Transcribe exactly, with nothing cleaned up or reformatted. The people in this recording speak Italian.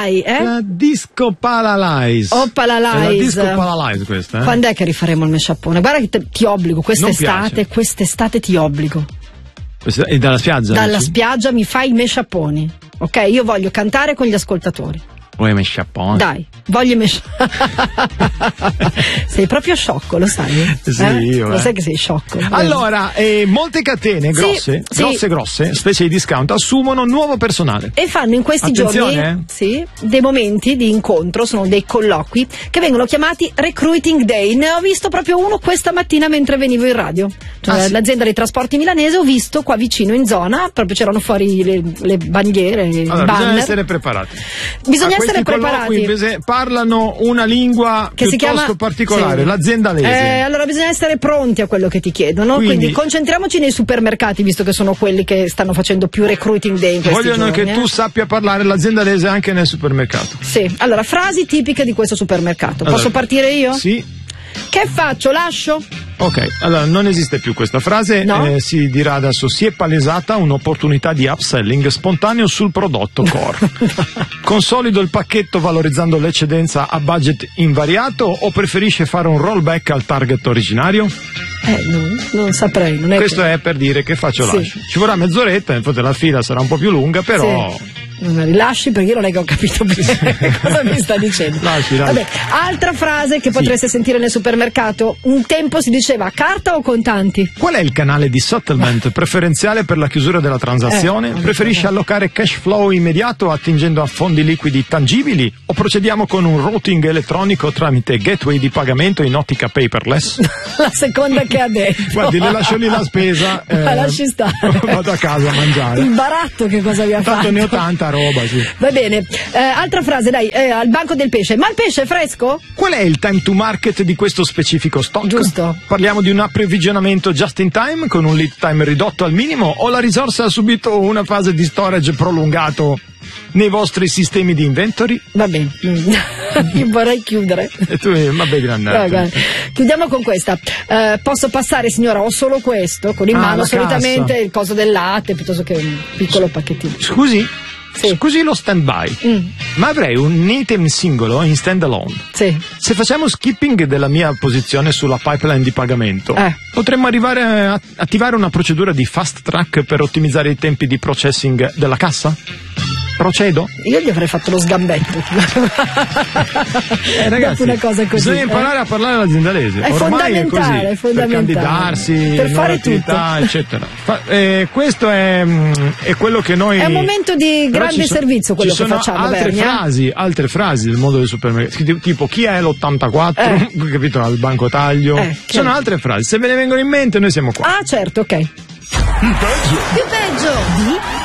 Palalai, eh? La disco Palalais. Oh, Palalais. È la disco Palalais questa, eh? Quando è che rifaremo il mesciappone? Guarda che te, ti obbligo, quest'estate, quest'estate ti obbligo. Questa, e dalla spiaggia? Dalla dici? spiaggia mi fai i mesciapponi, ok? Io voglio cantare con gli ascoltatori. Vuoi mesciappone? Dai, voglio mesciappone. Sei proprio sciocco, lo sai? Sì, eh? io, Lo eh. sai che sei sciocco. Allora, eh, molte catene grosse, Sì, grosse, sì. grosse, specie di discount, assumono nuovo personale. E fanno in questi Attenzione, giorni eh. sì, dei momenti di incontro, sono dei colloqui che vengono chiamati Recruiting Day. Ne ho visto proprio uno questa mattina mentre venivo in radio. Cioè, Ah, sì? l'azienda dei trasporti milanese, ho visto qua vicino in zona, proprio c'erano fuori le, le bandiere, i Allora, banner. bisogna essere preparati. Bisogna A questi essere colloqui preparati. invece parlano una lingua Che si piuttosto chiama particolare, sì. l'aziendalese. Eh, allora bisogna essere pronti a quello che ti chiedono, quindi, Quindi- concentriamoci nei supermercati, visto che sono quelli che stanno facendo più recruiting day in questi Vogliono giorni. che eh. tu sappia parlare l'aziendalese anche nel supermercato. Sì, allora frasi tipiche di questo supermercato. Allora, Posso partire io? Sì. Che faccio? Lascio? Ok, allora non esiste più questa frase, No? eh, si dirà adesso: si è palesata un'opportunità di upselling spontaneo sul prodotto core. Consolido il pacchetto valorizzando l'eccedenza a budget invariato o preferisce fare un rollback al target originario? Eh, non, non saprei. Non è Questo che... è per dire che faccio Sì. lascio. Ci vorrà mezz'oretta, infatti la fila sarà un po' più lunga, però... Sì. Non la rilasci perché io non è che ho capito bene cosa mi sta dicendo. Lasci, lasci. Vabbè, altra frase che potreste sentire nel supermercato. Un tempo si diceva carta o contanti? Qual è il canale di settlement preferenziale per la chiusura della transazione? Eh, Preferisce allocare cash flow immediato attingendo a fondi liquidi tangibili o procediamo con un routing elettronico tramite gateway di pagamento in ottica paperless? La seconda che ha detto. Guardi, le lascio lì la spesa. La lasci stare. Vado a casa a mangiare. Il baratto che cosa vi ha Tanto fatto? ne ho tanta roba, sì. Va bene, eh, altra frase, dai, eh, al banco del pesce. Ma il pesce è fresco? Qual è il time to market di questo specifico stock? Giusto. Parliamo di un approvvigionamento just in time con un lead time ridotto al minimo o la risorsa ha subito una fase di storage prolungato nei vostri sistemi di inventory? Va bene, io vorrei chiudere. E tu, vabbè, grande. Raga, chiudiamo con questa. Eh, posso passare, signora? Ho solo questo, con in Ah, mano la solitamente cassa. il coso del latte piuttosto che un piccolo pacchettino. Scusi? Sì. Scusi lo stand by, Mm. ma avrei un item singolo in stand alone. Sì. Se facciamo skipping della mia posizione sulla pipeline di pagamento, Eh. potremmo arrivare a attivare una procedura di fast track per ottimizzare i tempi di processing della cassa? Procedo? Io gli avrei fatto lo sgambetto. Eh, ragazzi, Dopo una cosa così. bisogna eh. imparare a parlare l'aziendalese. È Ormai è fondamentale, così. è fondamentale. Per candidarsi, Per nuove fare attività, tutto. eccetera. Fa- eh, questo è, mm, è quello che noi. È un momento di Però grande ci so- servizio quello ci che sono facciamo, altre Berni, eh? frasi, altre frasi del mondo del supermercato. Tipo, tipo, chi è l'ottantaquattro? Eh. Capito? Al banco taglio. Eh, Ci sono altre frasi. Se ve ne vengono in mente, noi siamo qua. Ah, certo, ok. Più peggio. Più peggio. Di